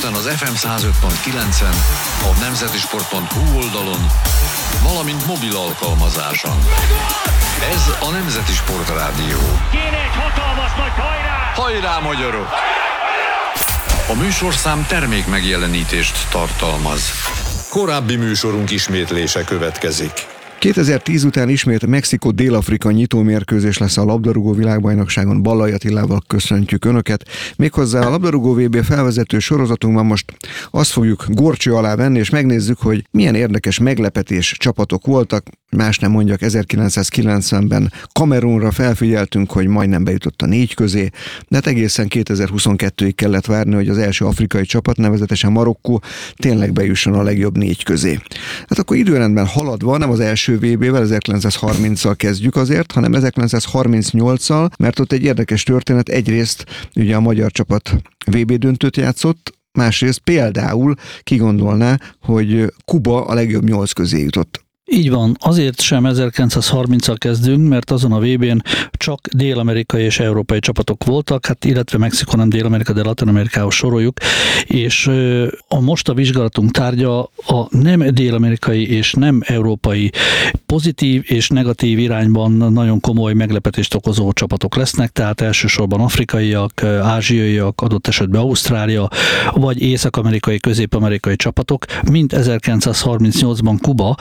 Budapesten az FM 105.9-en, a nemzetisport.hu oldalon, valamint mobil alkalmazáson. Ez a Nemzeti Sport Rádió. Kéne egy hatalmas nagy hajrá! Hajrá, magyarok! A műsorszám termék megjelenítést tartalmaz. Korábbi műsorunk ismétlése következik. 2010 után ismét Mexikó-Dél-Afrika nyitómérkőzés lesz a labdarúgó világbajnokságon. Ballai Attilával köszöntjük Önöket. Méghozzá a labdarúgó VB felvezető sorozatunkban most azt fogjuk górcső alá venni, és megnézzük, hogy milyen érdekes meglepetés csapatok voltak. Más nem mondjak, 1990-ben Kamerunra felfigyeltünk, hogy majdnem bejutott a 4 közé, de hát egészen 2022-ig kellett várni, hogy az első afrikai csapat, nevezetesen Marokkó tényleg bejusson a legjobb 4 közé. Hát akkor időrendben haladva, nem az első VB-vel, 1930-al kezdjük azért, hanem 1938-al, mert ott egy érdekes történet, egyrészt ugye a magyar csapat VB döntőt játszott, másrészt például ki gondolná, hogy Kuba a legjobb 8 közé jutott. Így van, azért sem 1930-al kezdünk, mert azon a VB-n csak dél-amerikai és európai csapatok voltak, hát illetve Mexikó nem Dél-Amerika, de Latin-Amerikához soroljuk, és most a vizsgálatunk tárgya a nem dél-amerikai és nem európai pozitív és negatív irányban nagyon komoly meglepetést okozó csapatok lesznek, tehát elsősorban afrikaiak, ázsiaiak, adott esetben Ausztrália, vagy észak-amerikai, közép-amerikai csapatok, mint 1938-ban Kuba,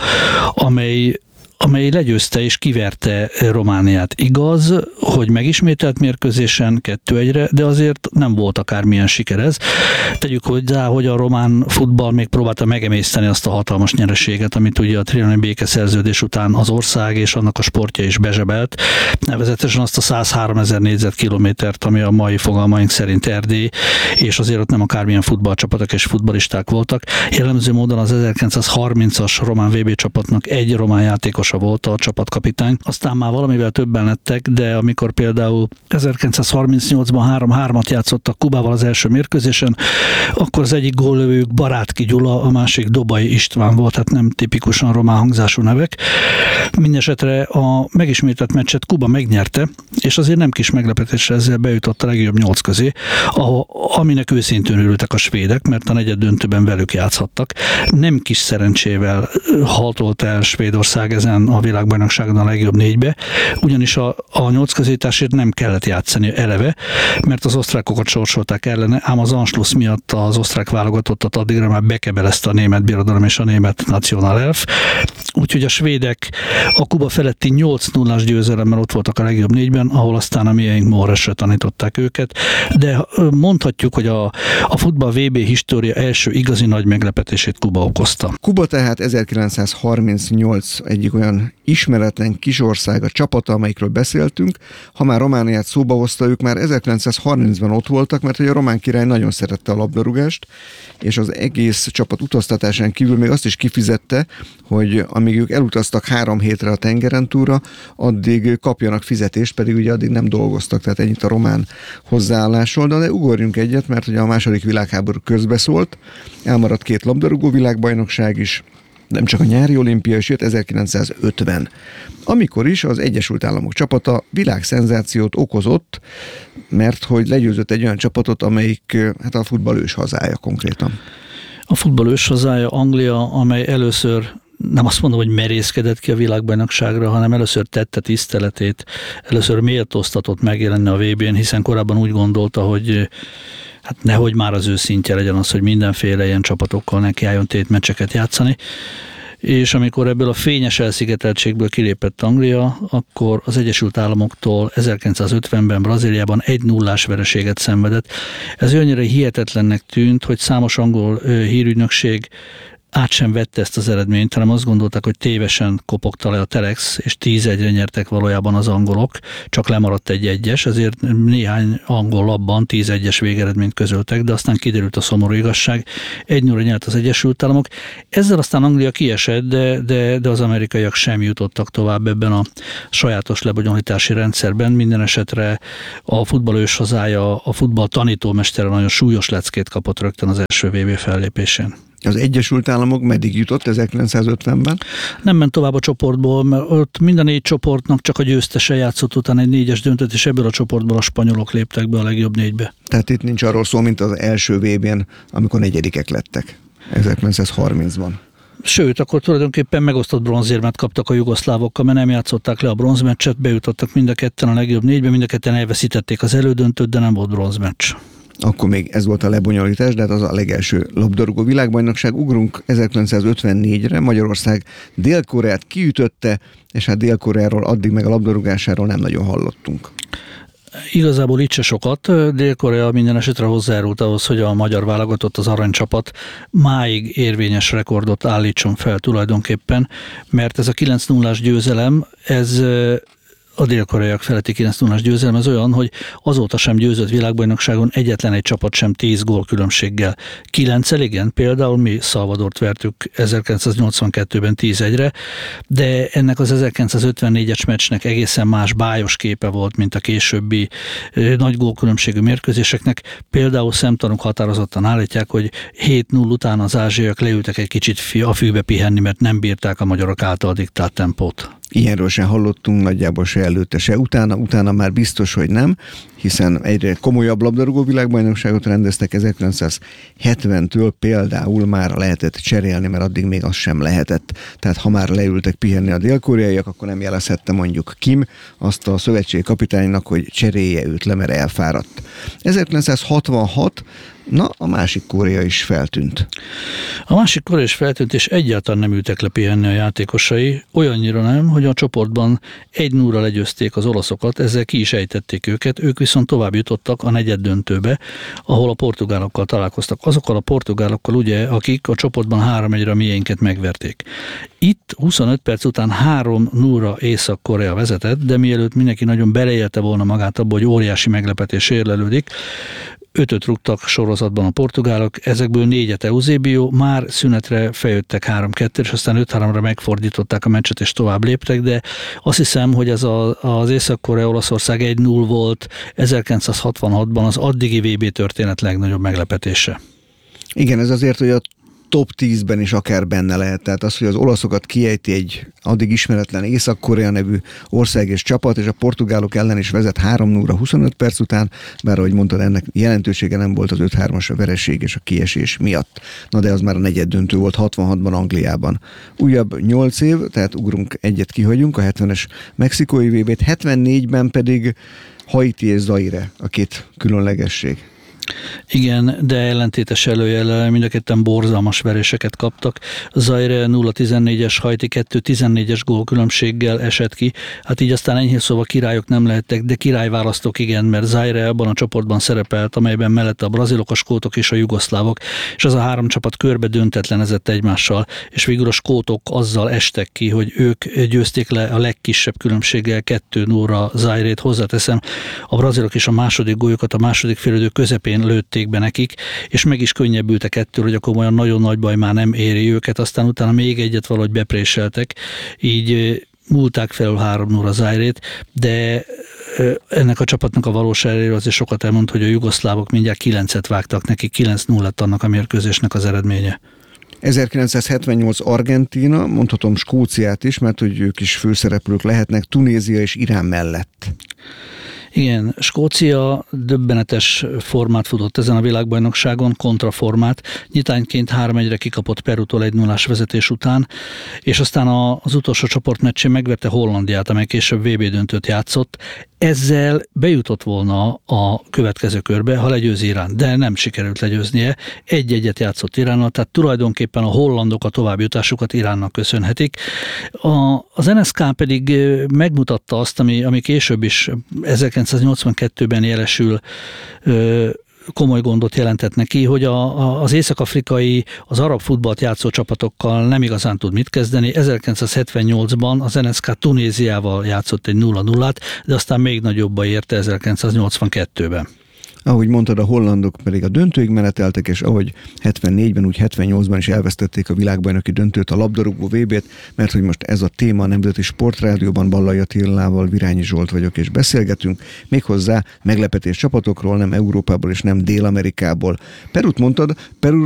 amely legyőzte és kiverte Romániát. Igaz, hogy megismételt mérkőzésen 2-1-re, de azért nem volt akármilyen siker ez. Tegyük hozzá, hogy a román futball még próbálta megemészteni azt a hatalmas nyereséget, amit ugye a trianoni békeszerződés után az ország és annak a sportja is bezsebelt. Nevezetesen azt a 103 000 négyzetkilométert, ami a mai fogalmaink szerint Erdély, és azért ott nem akármilyen futballcsapatok és futballisták voltak. Jellemző módon az 1930-as román VB csapatnak egy román játékos volt a csapatkapitány. Aztán már valamivel többen lettek, de amikor például 1938-ban 3-3-at játszottak Kubával az első mérkőzésen, akkor az egyik góllövők Barátki Gyula, a másik Dobai István volt, tehát nem tipikusan román hangzású nevek. Mindenesetre a megismételt meccset Kuba megnyerte, és azért nem kis meglepetésre ezzel bejutott a legjobb 8 közé, aminek őszintén örültek a svédek, mert a negyed döntőben velük játszhattak. Nem kis szerencsével haltolt el Svédország ezen a világbajnokságon a legjobb 4-be, ugyanis a 8 közétásért nem kellett játszani eleve, mert az osztrákokat sorsolták ellene, ám az Anschluss miatt az osztrák válogatottat addigra már bekebelezte a német birodalom és a német Nationalelf. Úgyhogy a svédek a Kuba feletti 8-0-as győzelemmel ott voltak a legjobb 4-ben, ahol aztán a miénk Móresre tanították őket, de mondhatjuk, hogy a futball VB história első igazi nagy meglepetését Kuba okozta. Kuba tehát 1938 egyik olyan ismeretlen kisország, a csapata, amelyikről beszéltünk. Ha már Romániát szóba hozta, ők már 1930-ban ott voltak, mert hogy a román király nagyon szerette a labdarúgást, és az egész csapat utaztatásán kívül még azt is kifizette, hogy amíg ők elutaztak 3 hétre a tengeren túlra, addig kapjanak fizetést, pedig ugye addig nem dolgoztak, tehát ennyit a román hozzáállásról, de ugorjunk egyet, mert ugye a második világháború közbeszólt, elmaradt 2 labdarúgó világbajnokság is, nem csak a nyári olimpia, és jött 1950, amikor is az Egyesült Államok csapata világszenzációt okozott, mert hogy legyőzött egy olyan csapatot, amelyik hát a futball ős hazája konkrétan. A futball ős hazája Anglia, amely először nem azt mondom, hogy merészkedett ki a világbajnokságra, hanem először tette tiszteletét, először méltóztatott megjelenni a VB-n, hiszen korábban úgy gondolta, hogy hát nehogy már az ő szintje legyen az, hogy mindenféle ilyen csapatokkal nekiálljon tétmeccseket játszani. És amikor ebből a fényes elszigeteltségből kilépett Anglia, akkor az Egyesült Államoktól 1950-ben Brazíliában 1-0-ás vereséget szenvedett. Ez annyira hihetetlennek tűnt, hogy számos angol hírügynökség át sem vette ezt az eredményt, hanem azt gondolták, hogy tévesen kopogta le a Telex, és 10-1-re nyertek valójában az angolok, csak lemaradt egy 1-es, ezért néhány angol labban 10-1-es végeredményt közöltek, de aztán kiderült a szomorú igazság, 1-0-ra nyert az Egyesült Államok. Ezzel aztán Anglia kiesett, de az amerikaiak sem jutottak tovább ebben a sajátos lebonyolítási rendszerben. Minden esetre a futball ős hazája, a futball tanítómestere nagyon súlyos leckét kapott rögtön az első VB fellépésén. Az Egyesült Államok meddig jutott 1950-ben? Nem ment tovább a csoportból, mert ott minden 4 csoportnak csak a győztese játszott utána egy 4-es döntőt, és ebből a csoportból a spanyolok léptek be a legjobb 4-be. Tehát itt nincs arról szó, mint az első VB-n, amikor negyedikek lettek 1930-ban. Sőt, akkor tulajdonképpen megosztott bronzérmet kaptak a jugoszlávokkal, mert nem játszották le a bronzmeccset, bejutottak mind a ketten a legjobb 4-be, mind a ketten elveszítették az elődöntőt, de nem volt bronzmeccs. Akkor még ez volt a lebonyolítás, de hát az a legelső labdarúgó világbajnokság. Ugrunk 1954-re, Magyarország Dél-Koreát kiütötte, és hát Dél-Koreáról addig meg a labdarúgásáról nem nagyon hallottunk. Igazából itt se sokat. Dél-Korea minden esetre hozzájárult ahhoz, hogy a magyar válogatott, az aranycsapat máig érvényes rekordot állítson fel tulajdonképpen, mert ez a 9-0-ás győzelem, ez a dél-koreaiak feletti 9-0-ás győzelem, ez olyan, hogy azóta sem győzött világbajnokságon egyetlen egy csapat sem 10 gól különbséggel. 9-el, igen, például mi Salvadort vertük 1982-ben 10-1-re, de ennek az 1954-es meccsnek egészen más bájos képe volt, mint a későbbi nagy gólkülönbségű mérkőzéseknek. Például szemtanúk határozottan állítják, hogy 7-0 után az ázsiaiak leültek egy kicsit a fűbe pihenni, mert nem bírták a magyarok által diktált tempót. Ilyenről sem hallottunk, nagyjából se előtte, se utána már biztos, hogy nem, hiszen egyre komolyabb labdarúgó világbajnokságot rendeztek 1970-től például már lehetett cserélni, mert addig még az sem lehetett. Tehát ha már leültek pihenni a dél-koreaiak, akkor nem jelezhette mondjuk Kim azt a szövetségi kapitánynak, hogy cserélje őt le, mert elfáradt. 1966, na, a másik Korea is feltűnt. A másik Korea is feltűnt, és egyáltalán nem ültek le pihenni a játékosai, olyannyira nem, hogy a csoportban 1-0-ra legyőzték az olaszokat, ezzel ki is ejtették őket, ők viszont tovább jutottak a negyeddöntőbe, ahol a portugálokkal találkoztak. Azokkal a portugálokkal ugye, akik a csoportban 3-1-re miénket megverték. Itt 25 perc után 3-0-ra Észak-Korea vezetett, de mielőtt mindenki nagyon beleélte volna magát abba, hogy óriási meglepetés érlelődik, 5-öt rúgtak sorozatban a portugálok, ezekből 4-et Eusebio, már szünetre feljöttek 3-2, és aztán 5-3-ra megfordították a meccset, és tovább léptek, de azt hiszem, hogy ez az Észak-Korea-Olaszország 1-0 volt 1966-ban az addigi VB történet legnagyobb meglepetése. Igen, ez azért, hogy a top 10-ben is akár benne lehet. Tehát az, hogy az olaszokat kiejti egy addig ismeretlen Észak-Korea nevű ország és csapat, és a portugálok ellen is vezet 3-0-ra 25 perc után, bár ahogy mondtad, ennek jelentősége nem volt az 5-3-as vereség és a kiesés miatt. Na de az már a negyeddöntő volt 66-ban Angliában. Újabb 8 év, tehát ugrunk egyet, kihagyunk, a 70-es mexikói VB-t, 74-ben pedig Haiti és Zaire a két különlegesség. Igen, de ellentétes előjellel mind a ketten borzalmas veréseket kaptak. Zaire 0-14-es, Haiti 2-14-es gólkülönbséggel esett ki. Hát így aztán enyhén szóval királyok nem lehettek, de királyválasztók igen, mert Zaire abban a csoportban szerepelt, amelyben mellette a brazilok, a skótok és a jugoszlávok, és az a 3 csapat körbe döntetlenezett egymással, és végül a skótok azzal estek ki, hogy ők győzték le a legkisebb különbséggel 2-0-ra Zairét. Hozzáteszem, a brazilok is a második góljukat a második félidő közepén lőtték be nekik, és meg is könnyebbültek ettől, hogy akkor olyan nagyon nagy baj már nem éri őket, aztán utána még egyet valahogy bepréseltek, így múlták felül 3-0 Zairét, de ennek a csapatnak a valóságéről azért sokat elmond, hogy a jugoszlávok mindjárt 9-et vágtak neki, 9-0 lett annak a mérkőzésnek az eredménye. 1978 Argentína, mondhatom Skóciát is, mert hogy ők is főszereplők lehetnek, Tunézia és Irán mellett. Igen, Skócia döbbenetes formát futott ezen a világbajnokságon, kontraformát. Nyitányként 3-1-re kikapott Perútól 1-0-ás vezetés után, és aztán az utolsó csoportmeccsén megverte Hollandiát, amely később VB döntőt játszott. Ezzel bejutott volna a következő körbe, ha legyőzi Irán, de nem sikerült legyőznie. 1-1-et játszott Iránnal, tehát tulajdonképpen a hollandok a továbbjutásukat Iránnak köszönhetik. Az NSK pedig megmutatta azt, ami később is 1982-ben jelesül komoly gondot jelentett neki, hogy az észak-afrikai, az arab futballt játszó csapatokkal nem igazán tud mit kezdeni. 1978-ban az NSK Tunéziával játszott egy 0-0-át, de aztán még nagyobba érte 1982-ben. Ahogy mondtad, a hollandok pedig a döntőig meneteltek, és ahogy 74-ben, úgy 78-ban is elvesztették a világbajnoki döntőt, a labdarúgó VB-t, mert hogy most ez a téma a Nemzeti Sportrádióban, Ballai Attilával, Virányi Zsolt vagyok, és beszélgetünk, méghozzá meglepetés csapatokról, nem Európából és nem Dél-Amerikából. Perút mondtad, Peru